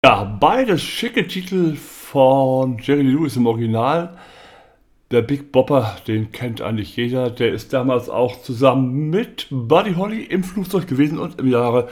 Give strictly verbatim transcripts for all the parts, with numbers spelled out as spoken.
Ja, beides schicke Titel von Jerry Lee Lewis im Original. Der Big Bopper, den kennt eigentlich jeder. Der ist damals auch zusammen mit Buddy Holly im Flugzeug gewesen und im Jahre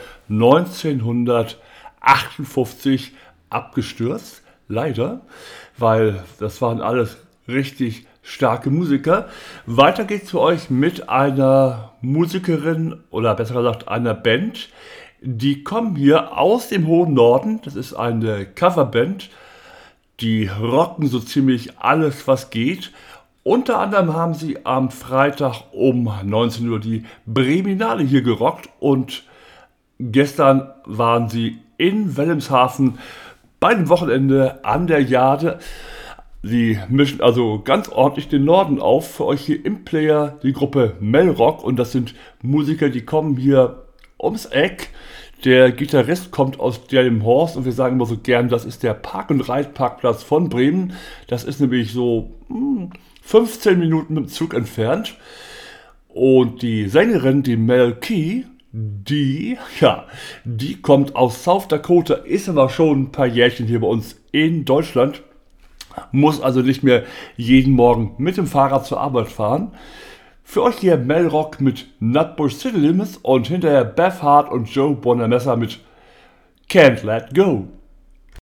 neunzehnhundertachtundfünfzig abgestürzt. Leider, weil das waren alles richtig starke Musiker. Weiter geht's für euch mit einer Musikerin oder besser gesagt einer Band. Die kommen hier aus dem hohen Norden. Das ist eine Coverband. Die rocken so ziemlich alles, was geht. Unter anderem haben sie am Freitag um neunzehn Uhr die Breminale hier gerockt und gestern waren sie in Wilhelmshaven bei dem Wochenende an der Jade. Sie mischen also ganz ordentlich den Norden auf. Für euch hier im Player die Gruppe Melrock und das sind Musiker, die kommen hier ums Eck. Der Gitarrist kommt aus Delmenhorst und wir sagen immer so gern, das ist der Park- und Reitparkplatz von Bremen. Das ist nämlich so hm, fünfzehn Minuten mit dem Zug entfernt. Und die Sängerin, die Mel Key, die, ja, die kommt aus South Dakota, ist aber schon ein paar Jährchen hier bei uns in Deutschland. Muss also nicht mehr jeden Morgen mit dem Fahrrad zur Arbeit fahren. Für euch hier Melrock mit Nutbush City Limits und hinterher Beth Hart und Joe Bonamessa mit Can't Let Go.